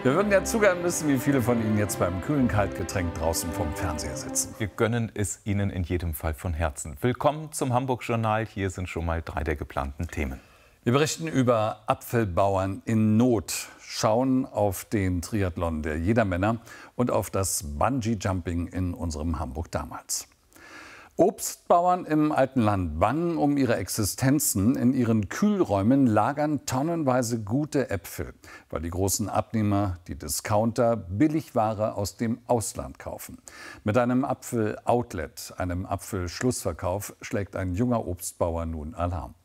Wir würden ja zugeben müssen, wie viele von Ihnen jetzt beim kühlen Kaltgetränk draußen vorm Fernseher sitzen. Wir gönnen es Ihnen in jedem Fall von Herzen. Willkommen zum Hamburg-Journal. Hier sind schon mal 3 der geplanten Themen. Wir berichten über Apfelbauern in Not, schauen auf den Triathlon der Jedermänner und auf das Bungee-Jumping in unserem Hamburg damals. Obstbauern im alten Land bangen um ihre Existenzen. In ihren Kühlräumen lagern tonnenweise gute Äpfel, weil die großen Abnehmer, die Discounter, Billigware aus dem Ausland kaufen. Mit einem Apfel-Outlet, einem Apfelschlussverkauf, schlägt ein junger Obstbauer nun Alarm.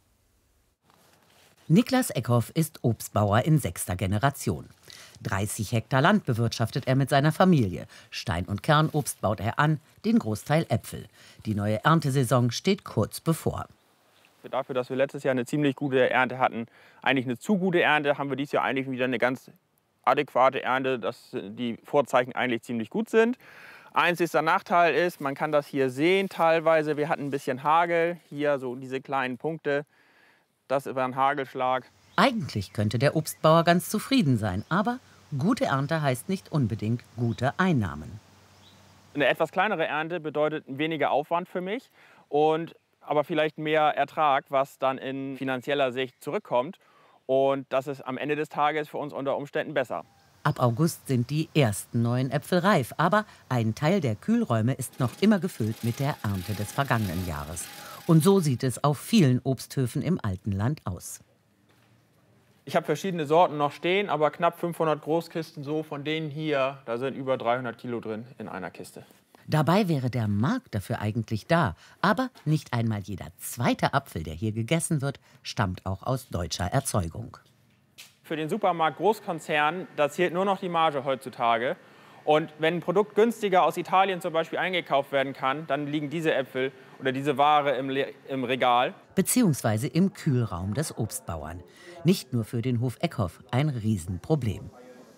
Niklas Eckhoff ist Obstbauer in 6. Generation. 30 Hektar Land bewirtschaftet er mit seiner Familie. Stein- und Kernobst baut er an, den Großteil Äpfel. Die neue Erntesaison steht kurz bevor. Dafür, dass wir letztes Jahr eine ziemlich gute Ernte hatten, eigentlich eine zu gute Ernte, haben wir dieses Jahr eigentlich wieder eine ganz adäquate Ernte, dass die Vorzeichen eigentlich ziemlich gut sind. Einzigster Nachteil ist, man kann das hier sehen teilweise, wir hatten ein bisschen Hagel, hier so diese kleinen Punkte, das war ein Hagelschlag. Eigentlich könnte der Obstbauer ganz zufrieden sein, aber gute Ernte heißt nicht unbedingt gute Einnahmen. Eine etwas kleinere Ernte bedeutet weniger Aufwand für mich, aber vielleicht mehr Ertrag, was dann in finanzieller Sicht zurückkommt. Und das ist am Ende des Tages für uns unter Umständen besser. Ab August sind die ersten neuen Äpfel reif, aber ein Teil der Kühlräume ist noch immer gefüllt mit der Ernte des vergangenen Jahres. Und so sieht es auf vielen Obsthöfen im alten Land aus. Ich habe verschiedene Sorten noch stehen, aber knapp 500 Großkisten so. Von denen hier, da sind über 300 Kilo drin in einer Kiste. Dabei wäre der Markt dafür eigentlich da. Aber nicht einmal jeder zweite Apfel, der hier gegessen wird, stammt auch aus deutscher Erzeugung. Für den Supermarkt Großkonzern, da zählt nur noch die Marge heutzutage. Und wenn ein Produkt günstiger aus Italien zum Beispiel eingekauft werden kann, dann liegen diese Äpfel oder diese Ware im Regal. Beziehungsweise im Kühlraum des Obstbauern. Nicht nur für den Hof Eckhoff ein Riesenproblem.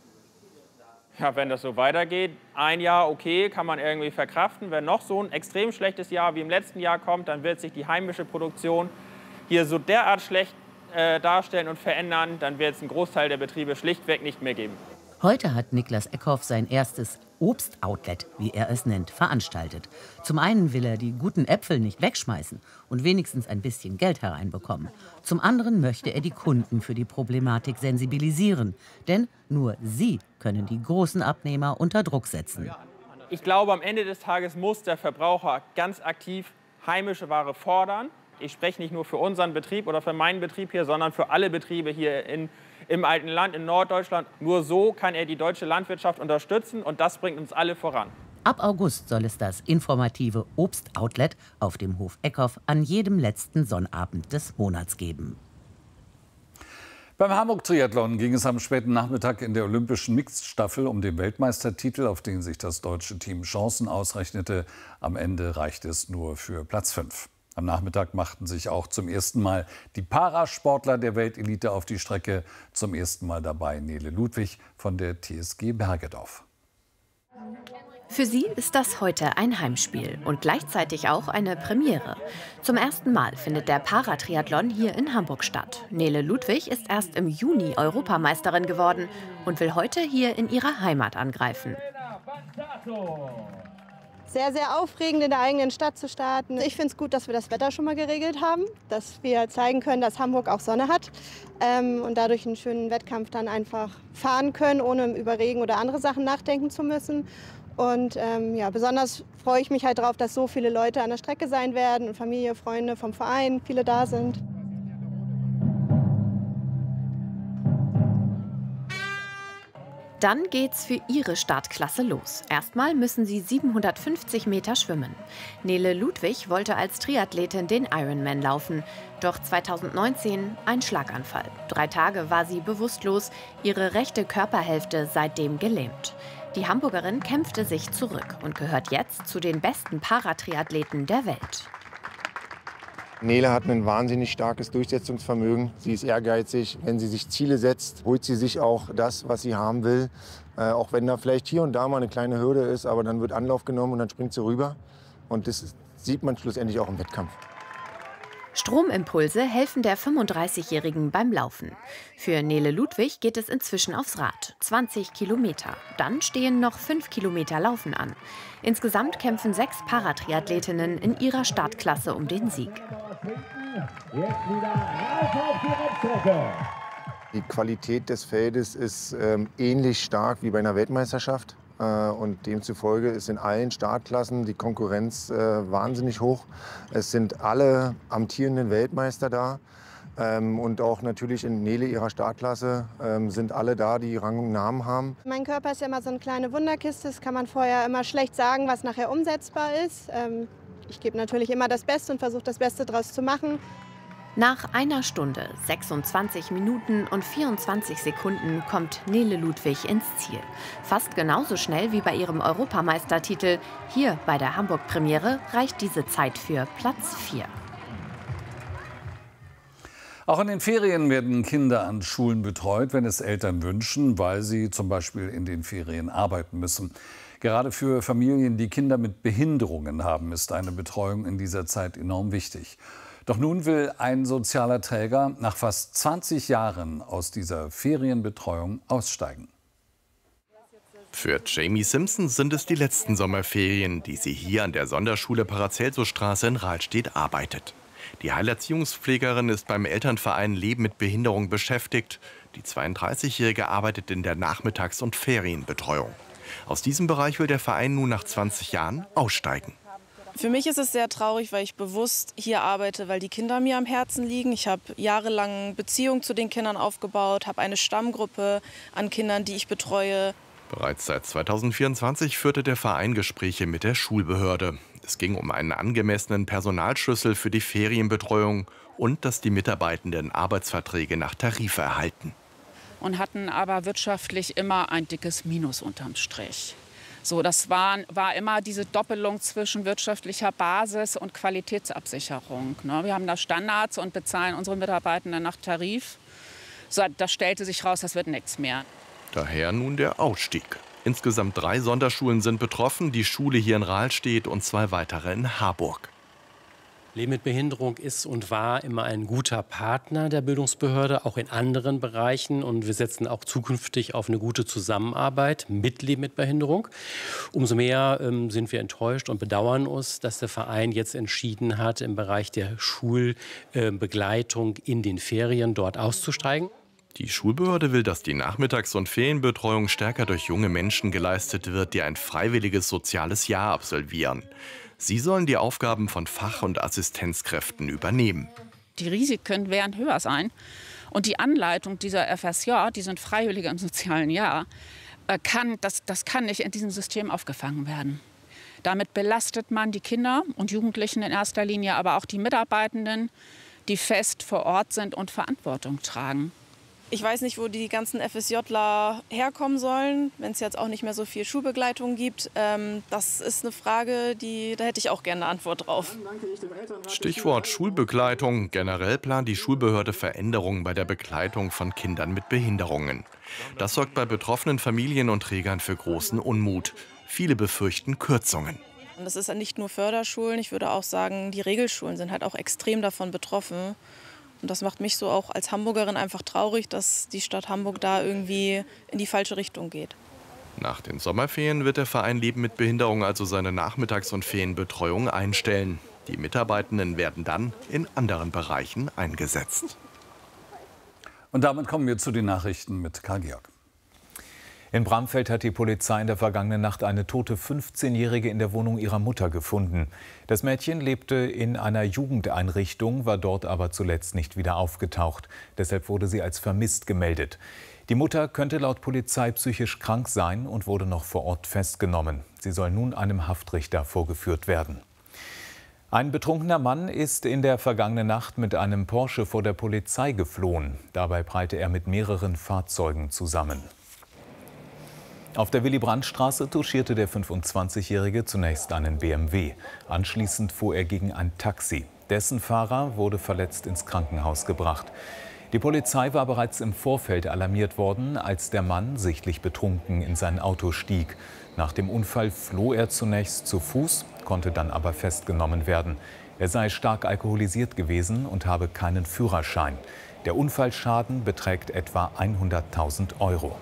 Ja, wenn das so weitergeht, ein Jahr okay, kann man irgendwie verkraften. Wenn noch so ein extrem schlechtes Jahr wie im letzten Jahr kommt, dann wird sich die heimische Produktion hier so derart schlecht darstellen und verändern, dann wird es einen Großteil der Betriebe schlichtweg nicht mehr geben. Heute hat Niklas Eckhoff sein erstes Obstoutlet, wie er es nennt, veranstaltet. Zum einen will er die guten Äpfel nicht wegschmeißen und wenigstens ein bisschen Geld hereinbekommen. Zum anderen möchte er die Kunden für die Problematik sensibilisieren. Denn nur sie können die großen Abnehmer unter Druck setzen. Ich glaube, am Ende des Tages muss der Verbraucher ganz aktiv heimische Ware fordern. Ich spreche nicht nur für unseren Betrieb oder für meinen Betrieb hier, sondern für alle Betriebe hier im alten Land, in Norddeutschland. Nur so kann er die deutsche Landwirtschaft unterstützen und das bringt uns alle voran. Ab August soll es das informative Obstoutlet auf dem Hof Eckhoff an jedem letzten Sonnabend des Monats geben. Beim Hamburg-Triathlon ging es am späten Nachmittag in der olympischen Mixed-Staffel um den Weltmeistertitel, auf den sich das deutsche Team Chancen ausrechnete. Am Ende reichte es nur für Platz 5. Am Nachmittag machten sich auch zum ersten Mal die Parasportler der Weltelite auf die Strecke. Zum ersten Mal dabei Nele Ludwig von der TSG Bergedorf. Für sie ist das heute ein Heimspiel und gleichzeitig auch eine Premiere. Zum ersten Mal findet der Paratriathlon hier in Hamburg statt. Nele Ludwig ist erst im Juni Europameisterin geworden und will heute hier in ihrer Heimat angreifen. Sehr, sehr aufregend, in der eigenen Stadt zu starten. Ich finde es gut, dass wir das Wetter schon mal geregelt haben, dass wir zeigen können, dass Hamburg auch Sonne hat und dadurch einen schönen Wettkampf dann einfach fahren können, ohne über Regen oder andere Sachen nachdenken zu müssen. Und ja, besonders freue ich mich halt darauf, dass so viele Leute an der Strecke sein werden und Familie, Freunde vom Verein, viele da sind. Dann geht's für ihre Startklasse los. Erstmal müssen sie 750 Meter schwimmen. Nele Ludwig wollte als Triathletin den Ironman laufen. Doch 2019 ein Schlaganfall. 3 Tage war sie bewusstlos, ihre rechte Körperhälfte seitdem gelähmt. Die Hamburgerin kämpfte sich zurück und gehört jetzt zu den besten Paratriathleten der Welt. Nele hat ein wahnsinnig starkes Durchsetzungsvermögen. Sie ist ehrgeizig. Wenn sie sich Ziele setzt, holt sie sich auch das, was sie haben will. Auch wenn da vielleicht hier und da mal eine kleine Hürde ist, aber dann wird Anlauf genommen und dann springt sie rüber. Und das sieht man schlussendlich auch im Wettkampf. Stromimpulse helfen der 35-Jährigen beim Laufen. Für Nele Ludwig geht es inzwischen aufs Rad. 20 Kilometer. Dann stehen noch 5 Kilometer Laufen an. Insgesamt kämpfen 6 Paratriathletinnen in ihrer Startklasse um den Sieg. Die Qualität des Feldes ist ähnlich stark wie bei einer Weltmeisterschaft. Und demzufolge ist in allen Startklassen die Konkurrenz wahnsinnig hoch. Es sind alle amtierenden Weltmeister da. Und auch natürlich in Nele ihrer Startklasse sind alle da, die Rang und Namen haben. Mein Körper ist ja immer so eine kleine Wunderkiste. Das kann man vorher immer schlecht sagen, was nachher umsetzbar ist. Ich gebe natürlich immer das Beste und versuche das Beste daraus zu machen. Nach 1 Stunde, 26 Minuten und 24 Sekunden kommt Nele Ludwig ins Ziel. Fast genauso schnell wie bei ihrem Europameistertitel. Hier bei der Hamburg-Premiere reicht diese Zeit für Platz 4. Auch in den Ferien werden Kinder an Schulen betreut, wenn es Eltern wünschen, weil sie zum Beispiel in den Ferien arbeiten müssen. Gerade für Familien, die Kinder mit Behinderungen haben, ist eine Betreuung in dieser Zeit enorm wichtig. Doch nun will ein sozialer Träger nach fast 20 Jahren aus dieser Ferienbetreuung aussteigen. Für Jamie Simpson sind es die letzten Sommerferien, die sie hier an der Sonderschule Paracelsus-Straße in Rahlstedt arbeitet. Die Heilerziehungspflegerin ist beim Elternverein Leben mit Behinderung beschäftigt. Die 32-Jährige arbeitet in der Nachmittags- und Ferienbetreuung. Aus diesem Bereich will der Verein nun nach 20 Jahren aussteigen. Für mich ist es sehr traurig, weil ich bewusst hier arbeite, weil die Kinder mir am Herzen liegen. Ich habe jahrelang Beziehungen zu den Kindern aufgebaut, habe eine Stammgruppe an Kindern, die ich betreue. Bereits seit 2024 führte der Verein Gespräche mit der Schulbehörde. Es ging um einen angemessenen Personalschlüssel für die Ferienbetreuung und dass die Mitarbeitenden Arbeitsverträge nach Tarif erhalten. Und hatten aber wirtschaftlich immer ein dickes Minus unterm Strich. So, das war immer diese Doppelung zwischen wirtschaftlicher Basis und Qualitätsabsicherung. Wir haben da Standards und bezahlen unsere Mitarbeitenden nach Tarif. So, das stellte sich raus, das wird nichts mehr. Daher nun der Ausstieg. Insgesamt 3 Sonderschulen sind betroffen, die Schule hier in Rahlstedt und 2 weitere in Harburg. Leben mit Behinderung ist und war immer ein guter Partner der Bildungsbehörde, auch in anderen Bereichen. Und wir setzen auch zukünftig auf eine gute Zusammenarbeit mit Leben mit Behinderung. Umso mehr sind wir enttäuscht und bedauern uns, dass der Verein jetzt entschieden hat, im Bereich der Schulbegleitung in den Ferien dort auszusteigen. Die Schulbehörde will, dass die Nachmittags- und Ferienbetreuung stärker durch junge Menschen geleistet wird, die ein freiwilliges soziales Jahr absolvieren. Sie sollen die Aufgaben von Fach- und Assistenzkräften übernehmen. Die Risiken werden höher sein. Und die Anleitung dieser FSJ, die sind Freiwillige im sozialen Jahr, kann nicht in diesem System aufgefangen werden. Damit belastet man die Kinder und Jugendlichen in erster Linie, aber auch die Mitarbeitenden, die fest vor Ort sind und Verantwortung tragen. Ich weiß nicht, wo die ganzen FSJler herkommen sollen, wenn es jetzt auch nicht mehr so viel Schulbegleitung gibt. Das ist eine Frage, da hätte ich auch gerne eine Antwort drauf. Stichwort Schulbegleitung. Generell plant die Schulbehörde Veränderungen bei der Begleitung von Kindern mit Behinderungen. Das sorgt bei betroffenen Familien und Trägern für großen Unmut. Viele befürchten Kürzungen. Das ist nicht nur Förderschulen, ich würde auch sagen, die Regelschulen sind halt auch extrem davon betroffen. Und das macht mich so auch als Hamburgerin einfach traurig, dass die Stadt Hamburg da irgendwie in die falsche Richtung geht. Nach den Sommerferien wird der Verein Leben mit Behinderung also seine Nachmittags- und Ferienbetreuung einstellen. Die Mitarbeitenden werden dann in anderen Bereichen eingesetzt. Und damit kommen wir zu den Nachrichten mit Karl-Georg. In Bramfeld hat die Polizei in der vergangenen Nacht eine tote 15-Jährige in der Wohnung ihrer Mutter gefunden. Das Mädchen lebte in einer Jugendeinrichtung, war dort aber zuletzt nicht wieder aufgetaucht. Deshalb wurde sie als vermisst gemeldet. Die Mutter könnte laut Polizei psychisch krank sein und wurde noch vor Ort festgenommen. Sie soll nun einem Haftrichter vorgeführt werden. Ein betrunkener Mann ist in der vergangenen Nacht mit einem Porsche vor der Polizei geflohen. Dabei prallte er mit mehreren Fahrzeugen zusammen. Auf der Willy-Brandt-Straße touchierte der 25-Jährige zunächst einen BMW. Anschließend fuhr er gegen ein Taxi. Dessen Fahrer wurde verletzt ins Krankenhaus gebracht. Die Polizei war bereits im Vorfeld alarmiert worden, als der Mann sichtlich betrunken in sein Auto stieg. Nach dem Unfall floh er zunächst zu Fuß, konnte dann aber festgenommen werden. Er sei stark alkoholisiert gewesen und habe keinen Führerschein. Der Unfallschaden beträgt etwa 100.000 €.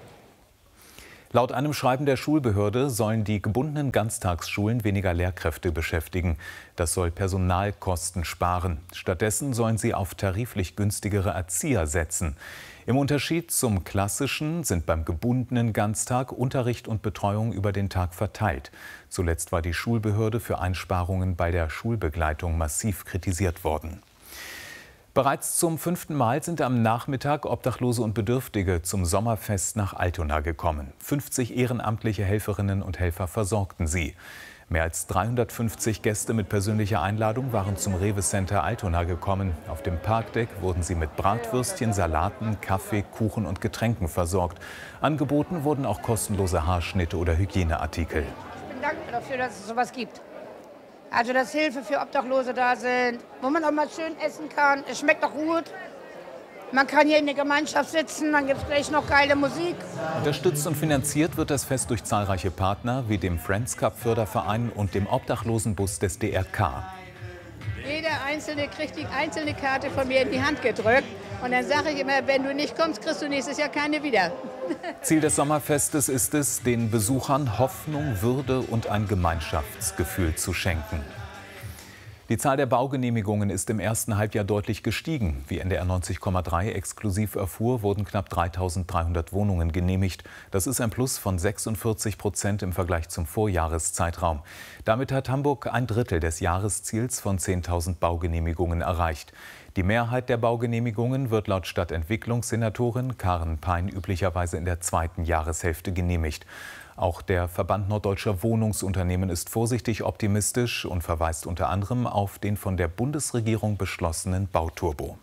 Laut einem Schreiben der Schulbehörde sollen die gebundenen Ganztagsschulen weniger Lehrkräfte beschäftigen. Das soll Personalkosten sparen. Stattdessen sollen sie auf tariflich günstigere Erzieher setzen. Im Unterschied zum klassischen sind beim gebundenen Ganztag Unterricht und Betreuung über den Tag verteilt. Zuletzt war die Schulbehörde für Einsparungen bei der Schulbegleitung massiv kritisiert worden. Bereits zum 5. Mal sind am Nachmittag Obdachlose und Bedürftige zum Sommerfest nach Altona gekommen. 50 ehrenamtliche Helferinnen und Helfer versorgten sie. Mehr als 350 Gäste mit persönlicher Einladung waren zum Rewe Center Altona gekommen. Auf dem Parkdeck wurden sie mit Bratwürstchen, Salaten, Kaffee, Kuchen und Getränken versorgt. Angeboten wurden auch kostenlose Haarschnitte oder Hygieneartikel. Ich bin dankbar dafür, dass es sowas gibt. Also, dass Hilfe für Obdachlose da sind, wo man auch mal schön essen kann. Es schmeckt auch gut. Man kann hier in der Gemeinschaft sitzen, dann gibt es gleich noch geile Musik. Unterstützt und finanziert wird das Fest durch zahlreiche Partner wie dem Friends Cup Förderverein und dem Obdachlosenbus des DRK. Jeder Einzelne kriegt die einzelne Karte von mir in die Hand gedrückt. Und dann sage ich immer, wenn du nicht kommst, kriegst du nächstes Jahr keine wieder. Ziel des Sommerfestes ist es, den Besuchern Hoffnung, Würde und ein Gemeinschaftsgefühl zu schenken. Die Zahl der Baugenehmigungen ist im ersten Halbjahr deutlich gestiegen. Wie NDR 90,3 exklusiv erfuhr, wurden knapp 3.300 Wohnungen genehmigt. Das ist ein Plus von 46% im Vergleich zum Vorjahreszeitraum. Damit hat Hamburg ein Drittel des Jahresziels von 10.000 Baugenehmigungen erreicht. Die Mehrheit der Baugenehmigungen wird laut Stadtentwicklungssenatorin Karen Pein üblicherweise in der zweiten Jahreshälfte genehmigt. Auch der Verband Norddeutscher Wohnungsunternehmen ist vorsichtig optimistisch und verweist unter anderem auf den von der Bundesregierung beschlossenen Bauturbo.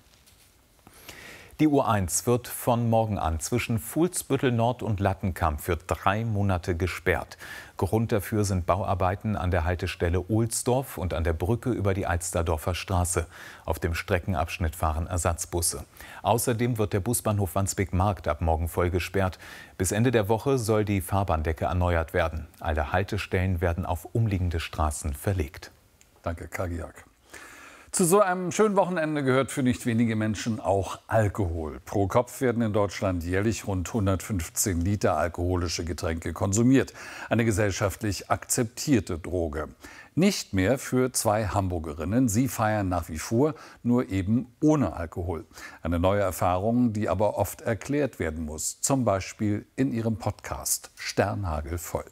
Die U1 wird von morgen an zwischen Fuhlsbüttel Nord und Lattenkamp für 3 Monate gesperrt. Grund dafür sind Bauarbeiten an der Haltestelle Ohlsdorf und an der Brücke über die Alsterdorfer Straße. Auf dem Streckenabschnitt fahren Ersatzbusse. Außerdem wird der Busbahnhof Wandsbek-Markt ab morgen voll gesperrt. Bis Ende der Woche soll die Fahrbahndecke erneuert werden. Alle Haltestellen werden auf umliegende Straßen verlegt. Danke, Kagiak. Zu so einem schönen Wochenende gehört für nicht wenige Menschen auch Alkohol. Pro Kopf werden in Deutschland jährlich rund 115 Liter alkoholische Getränke konsumiert. Eine gesellschaftlich akzeptierte Droge. Nicht mehr für 2 Hamburgerinnen. Sie feiern nach wie vor, nur eben ohne Alkohol. Eine neue Erfahrung, die aber oft erklärt werden muss. Zum Beispiel in ihrem Podcast Sternhagel voll.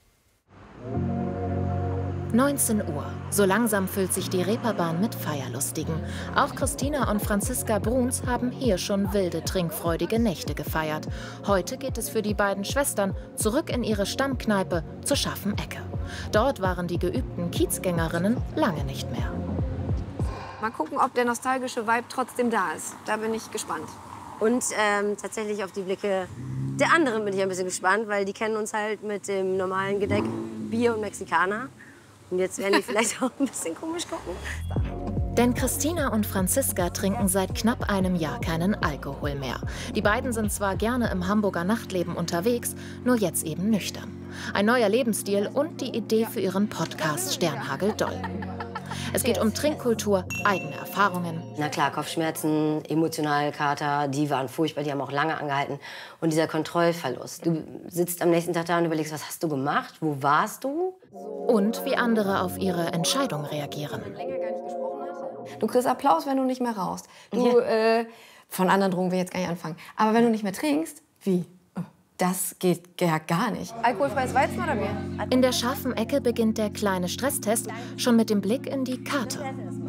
19 Uhr. So langsam füllt sich die Reeperbahn mit Feierlustigen. Auch Christina und Franziska Bruns haben hier schon wilde, trinkfreudige Nächte gefeiert. Heute geht es für die beiden Schwestern zurück in ihre Stammkneipe zur scharfen Ecke. Dort waren die geübten Kiezgängerinnen lange nicht mehr. Mal gucken, ob der nostalgische Vibe trotzdem da ist. Da bin ich gespannt. Und tatsächlich auf die Blicke der anderen bin ich ein bisschen gespannt, weil die kennen uns halt mit dem normalen Gedeck Bier und Mexikaner. Und jetzt werden die vielleicht auch ein bisschen komisch gucken. Denn Christina und Franziska trinken seit knapp einem Jahr keinen Alkohol mehr. Die beiden sind zwar gerne im Hamburger Nachtleben unterwegs, nur jetzt eben nüchtern. Ein neuer Lebensstil und die Idee für ihren Podcast Sternhagel doll. Es geht um Trinkkultur, eigene Erfahrungen. Na klar, Kopfschmerzen, emotionale Kater, die waren furchtbar, die haben auch lange angehalten. Und dieser Kontrollverlust. Du sitzt am nächsten Tag da und überlegst, was hast du gemacht, wo warst du? Und wie andere auf ihre Entscheidung reagieren. Du kriegst Applaus, wenn du nicht mehr rauchst. Von anderen Drogen will ich jetzt gar nicht anfangen. Aber wenn du nicht mehr trinkst, wie? Das geht ja gar nicht. Alkoholfreies Weizen oder Bier? In der scharfen Ecke beginnt der kleine Stresstest schon mit dem Blick in die Karte.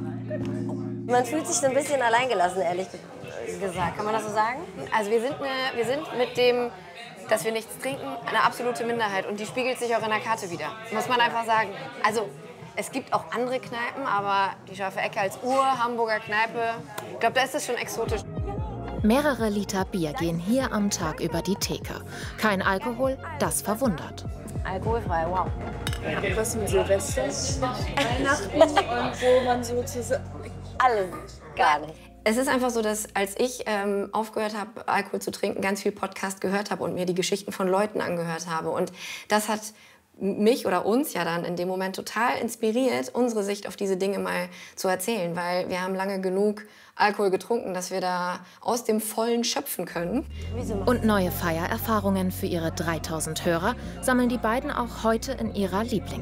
Man fühlt sich so ein bisschen alleingelassen, ehrlich gesagt. Kann man das so sagen? Also wir sind mit dem, dass wir nichts trinken, eine absolute Minderheit. Und die spiegelt sich auch in der Karte wieder. Muss man einfach sagen. Also es gibt auch andere Kneipen, aber die scharfe Ecke als Ur-Hamburger Kneipe, ich glaube, da ist es schon exotisch. Mehrere Liter Bier gehen hier am Tag über die Theke. Kein Alkohol, das verwundert. Alkoholfrei, wow. Was mit Silvester, Weihnachten und wo man so zusammen... Alles gar nicht. Es ist einfach so, dass als ich aufgehört habe, Alkohol zu trinken, ganz viel Podcast gehört habe und mir die Geschichten von Leuten angehört habe. Und das hat mich oder uns ja dann in dem Moment total inspiriert, unsere Sicht auf diese Dinge mal zu erzählen, weil wir haben lange genug Alkohol getrunken, dass wir da aus dem Vollen schöpfen können. Und neue Feiererfahrungen für ihre 3000 Hörer sammeln die beiden auch heute in ihrer Lieblingsbar.